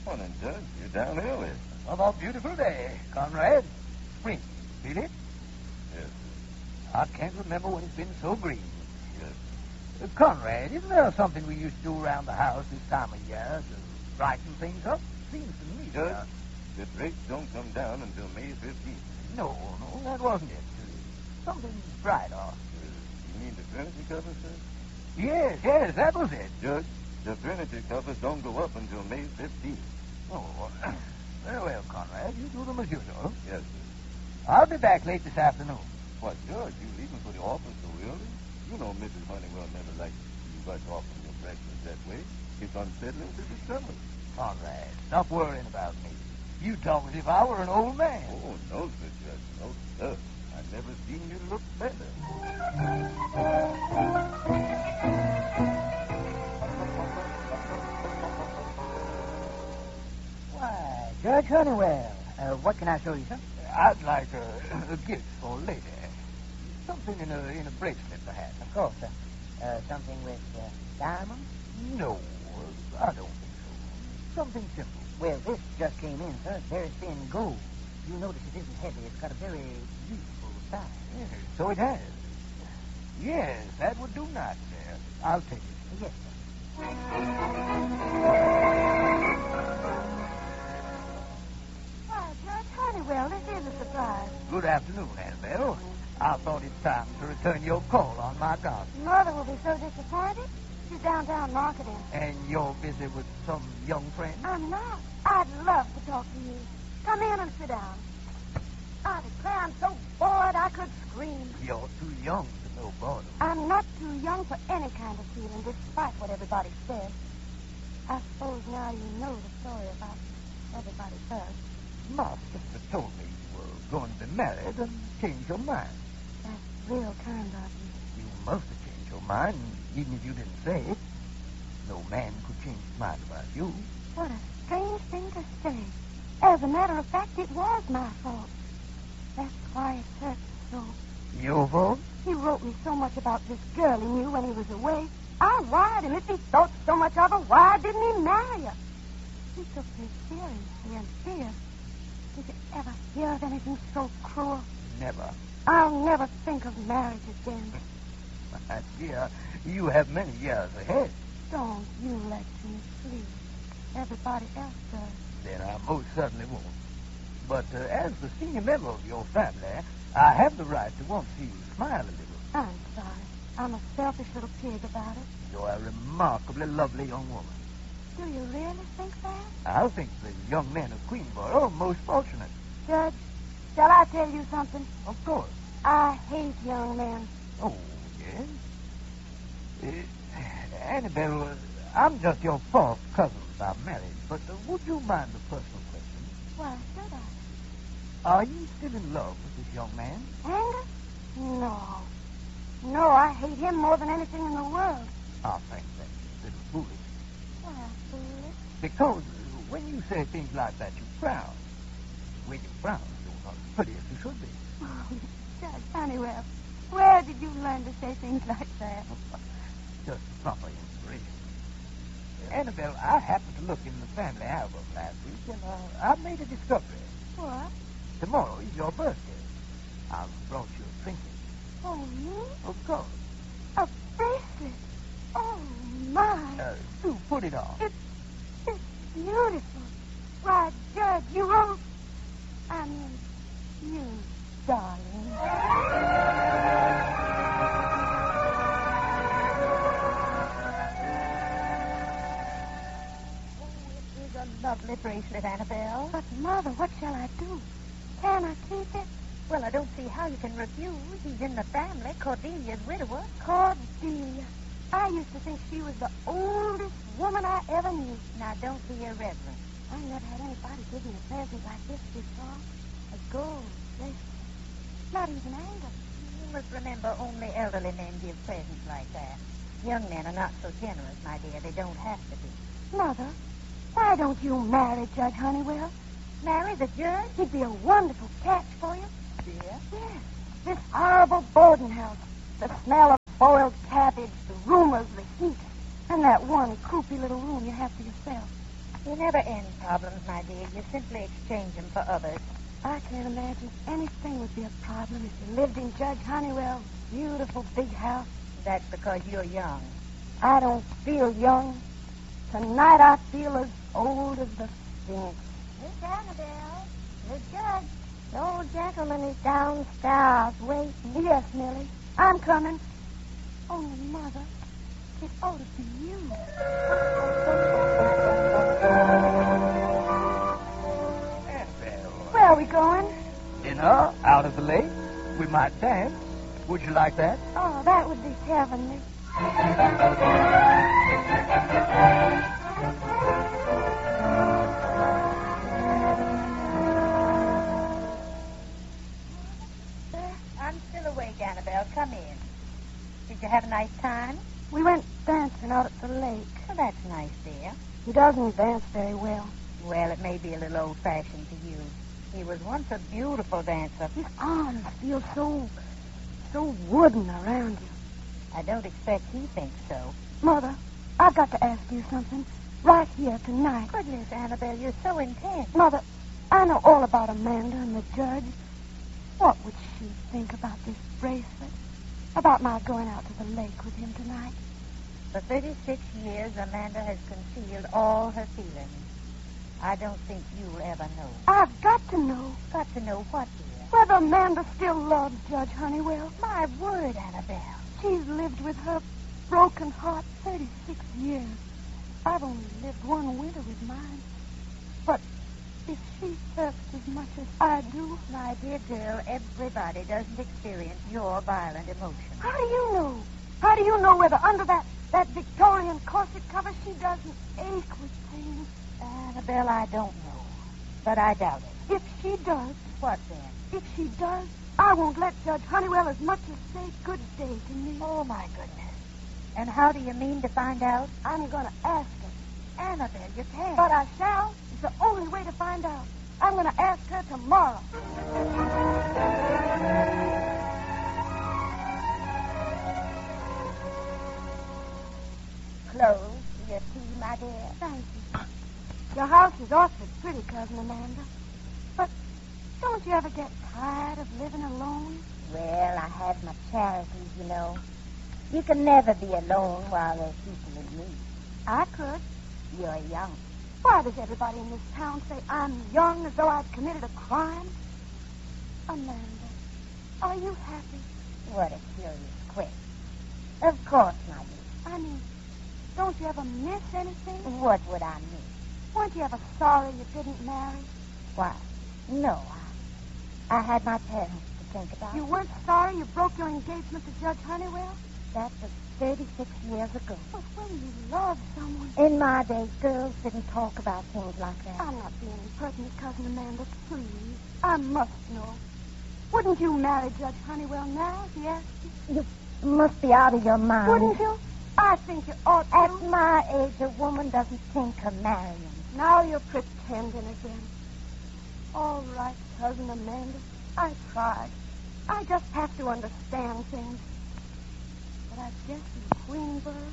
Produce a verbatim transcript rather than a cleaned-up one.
Morning, Judge. You're down early. What a beautiful day, Conrad. Spring. Feel it? Yes, I can't remember when it's been so green. yes. Uh, Conrad, isn't there something we used to do around the house this time of year to brighten things up? Seems to me. Judge, uh, the rates don't come down until May fifteenth. No, no, that wasn't it. Uh, something brighter. Uh, you mean the furniture covers, sir? Yes, yes, that was it. Judge, the furniture covers don't go up until May fifteenth. Oh, very well, Conrad. You do them as usual. Yes, sir. I'll be back late this afternoon. What, Judge, you leaving for the office so early? You know Missus Honeywell never likes you rush off from your breakfast that way. It's unsettling to the stomach. Conrad, stop worrying about me. You talk as if I were an old man. Oh, no, sir, Judge. No, sir. I've never seen you look better. Why, Judge Honeywell, uh, what can I show you, sir? I'd like a, a gift for a lady. Something in a in a bracelet, perhaps. Of course, sir. Uh, something with uh, diamonds? No, I don't think so. Something simple. Well, this just came in, sir. It's very thin gold. You'll notice it isn't heavy. It's got a very beautiful size. Yes, so it has. Yes, that would do not, sir. I'll take it. Yes, sir. Why, Judge Honeywell, this is a surprise. Good afternoon, Annabelle. I thought it's time to return your call on my garden. Mother will be so disappointed. She's downtown marketing. And you're busy with some young friend? I'm not. I'd love to talk to you. Come in and sit down. I declare I'm so bored I could scream. You're too young to know boredom. I'm not too young for any kind of feeling, despite what everybody says. I suppose now you know the story about everybody first. My sister told me you were going to be married and change your mind. That's real kind of you. You must have changed your mind, even if you didn't say it. No man could change his mind about you. What a strange thing to say. As a matter of fact, it was my fault. That's why it hurts so. Your fault? He wrote me so much about this girl he knew when he was away. I wired him if he thought so much of her, why didn't he marry her? He took me seriously and fierce. Did you ever hear of anything so cruel? Never. I'll never think of marriage again. My dear, you have many years ahead. Don't you let me, please. Everybody else does. Then I most certainly won't. But uh, as the senior member of your family, I have the right to want to see you smile a little. I'm sorry. I'm a selfish little pig about it. You're a remarkably lovely young woman. Do you really think that? I think the young men of Queenborough are most fortunate. Judge, shall I tell you something? Of course. I hate young men. Oh, yes? Uh, Annabelle, uh, I'm just your fourth cousin by marriage, but uh, would you mind a personal question? Why should I? Are you still in love with this young man? Angus? No. No, I hate him more than anything in the world. I think that's a little foolish. Why, foolish? Because uh, when you say things like that, you frown. When you frown, you're not as pretty as you should be. Oh, Judge Honeywell, where did you learn to say things like that? Just proper inspiration. Annabelle, I happened to look in the family album last week, and uh, I made a discovery. What? Tomorrow is your birthday. I've brought you a trinket. Oh, me? Of course. A bracelet. Oh, my. Uh, do put it on. It's, it's beautiful. Why, Judge, you old... I mean, you darling. A lovely bracelet, Annabelle. But, Mother, what shall I do? Can I keep it? Well, I don't see how you can refuse. He's in the family, Cordelia's widower. Cordelia. I used to think she was the oldest woman I ever knew. Now, don't be irreverent. I never had anybody give me a present like this before. A gold bracelet. Not even Angus. You must remember only elderly men give presents like that. Young men are not so generous, my dear. They don't have to be. Mother, why don't you marry Judge Honeywell? Marry the judge? He'd be a wonderful catch for you. Dear? Yes. This horrible boarding house. The smell of boiled cabbage, the rumors, the heat, and that one croupy little room you have to yourself. You never end problems, my dear. You simply exchange them for others. I can't imagine anything would be a problem if you lived in Judge Honeywell's beautiful big house. That's because you're young. I don't feel young. Tonight I feel as old as the Sphinx. Miss Annabelle, Miss Judge, the old gentleman is downstairs waiting. Yes, Millie, I'm coming. Only, Mother, it ought to be you. Annabelle. Where are we going? Dinner out of the lake. We might dance. Would you like that? Oh, that would be heavenly. I'm still awake, Annabelle. Come in. Did you have a nice time? We went dancing out at the lake. Well, that's nice, dear. He doesn't dance very well. Well, it may be a little old-fashioned to you. He was once a beautiful dancer. His arms feel so, so wooden around you. I don't expect he thinks so. Mother, I've got to ask you something right here tonight. Goodness, Annabelle, you're so intense. Mother, I know all about Amanda and the judge. What would she think about this bracelet? About my going out to the lake with him tonight? For thirty-six years, Amanda has concealed all her feelings. I don't think you'll ever know. I've got to know. Got to know what, dear? Whether Amanda still loves Judge Honeywell. My word, Annabelle. She's lived with her broken heart thirty-six years. I've only lived one winter with mine. But if she hurts as much as I do... My dear girl, everybody doesn't experience your violent emotions. How do you know? How do you know whether under that, that Victorian corset cover she doesn't ache with pain? Annabelle, I don't know. But I doubt it. If she does... What then? If she does, I won't let Judge Honeywell as much as say good day to me. Oh, my goodness. And how do you mean to find out? I'm going to ask her. Annabelle, you can't. But I shall. It's the only way to find out. I'm going to ask her tomorrow. Clothes for your tea, my dear. Thank you. Your house is awfully pretty, Cousin Amanda. But don't you ever get tired of living alone? Well, I have my charities, you know. You can never be alone while there's people in need. I could. You're young. Why does everybody in this town say I'm young as though I'd committed a crime? Amanda, are you happy? What a curious question. Of course, my dear. I mean, don't you ever miss anything? What would I miss? Weren't you ever sorry you didn't marry? Why, no, I, I had my parents to think about. You weren't sorry you broke your engagement to Judge Honeywell? That was thirty-six years ago. But when you love someone... In my day, girls didn't talk about things like that. I'm not being impertinent, Cousin Amanda. Please. I must know. Wouldn't you marry Judge Honeywell now if he asked you? You must be out of your mind. Wouldn't you? I think you ought to. At my age, a woman doesn't think of marrying. Now you're pretending again. All right, Cousin Amanda. I tried. I just have to understand things. But I guess in Queensboro,